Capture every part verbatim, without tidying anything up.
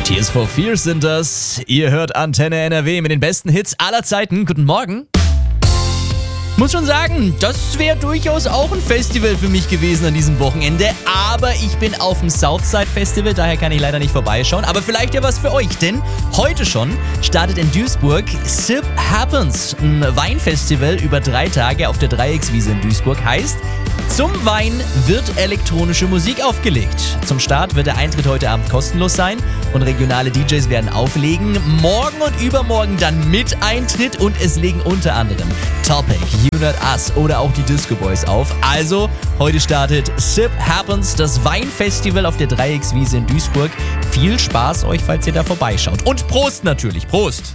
Tears for Fears sind das. Ihr hört Antenne N R W mit den besten Hits aller Zeiten. Guten Morgen. Muss schon sagen, das wäre durchaus auch ein Festival für mich gewesen an diesem Wochenende. Aber ich bin auf dem Southside Festival, daher kann ich leider nicht vorbeischauen. Aber vielleicht ja was für euch, denn heute schon startet in Duisburg Sip Happens, ein Weinfestival über drei Tage auf der Dreieckswiese in Duisburg. Heißt, zum Wein wird elektronische Musik aufgelegt. Zum Start wird der Eintritt heute Abend kostenlos sein und regionale D Js werden auflegen. Morgen und übermorgen dann mit Eintritt und es legen unter anderem Topic, You Not Us oder auch die Disco Boys auf. Also, heute startet Sip Happens, das Weinfestival auf der Dreieckswiese in Duisburg. Viel Spaß euch, falls ihr da vorbeischaut. Und Prost natürlich, Prost!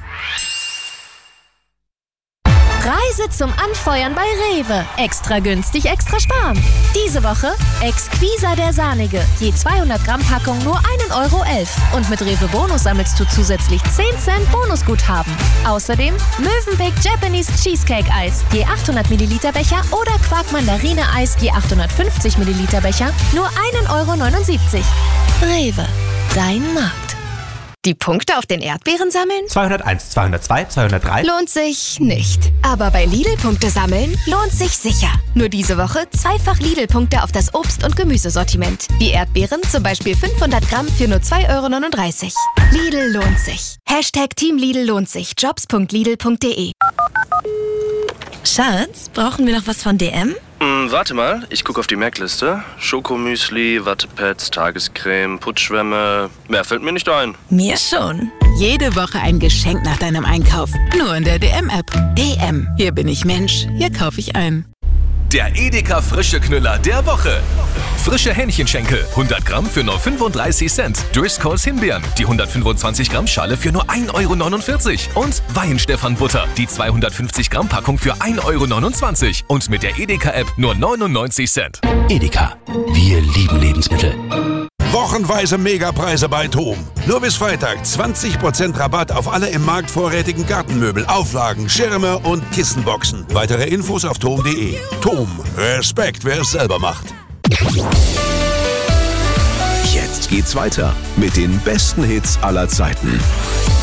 Preise zum Anfeuern bei Rewe. Extra günstig, extra sparen. Diese Woche Exquisa der Sahnige. Je zweihundert Gramm Packung nur ein Euro elf. Und mit Rewe Bonus sammelst du zusätzlich zehn Cent Bonusguthaben. Außerdem Mövenpick Japanese Cheesecake Eis. Je achthundert Milliliter Becher oder Quark Mandarine Eis. Je achthundertfünfzig Milliliter Becher. Nur ein Euro neunundsiebzig. Rewe. Dein Markt. Die Punkte auf den Erdbeeren sammeln? zweihunderteins, zweihundertzwei, zweihundertdrei. Lohnt sich nicht. Aber bei Lidl-Punkte sammeln lohnt sich sicher. Nur diese Woche zweifach Lidl-Punkte auf das Obst- und Gemüsesortiment. Wie Erdbeeren, zum Beispiel fünfhundert Gramm für nur zwei Euro neununddreißig. Lidl lohnt sich. Hashtag Team Lidl lohnt sich. jobs punkt lidl punkt de. Schatz, brauchen wir noch was von D M? Hm, warte mal, ich gucke auf die Merkliste. Schokomüsli, Wattepads, Tagescreme, Putzschwämme. Mehr fällt mir nicht ein. Mir schon. Jede Woche ein Geschenk nach deinem Einkauf. Nur in der D M-App. D M. Hier bin ich Mensch. Hier kaufe ich ein. Der Edeka Frische Knüller der Woche. Frische Hähnchenschenkel, hundert Gramm für nur fünfunddreißig Cent. Driscolls Himbeeren, die hundertfünfundzwanzig Gramm Schale für nur ein Euro neunundvierzig. Und Weihenstephan Butter, die zweihundertfünfzig Gramm Packung für ein Euro neunundzwanzig. Und mit der Edeka-App nur neunundneunzig Cent. Edeka, wir lieben Lebensmittel. Wochenweise Megapreise bei TOM. Nur bis Freitag zwanzig Prozent Rabatt auf alle im Markt vorrätigen Gartenmöbel, Auflagen, Schirme und Kissenboxen. Weitere Infos auf tom punkt de. TOM, Respekt, wer es selber macht. Jetzt geht's weiter mit den besten Hits aller Zeiten.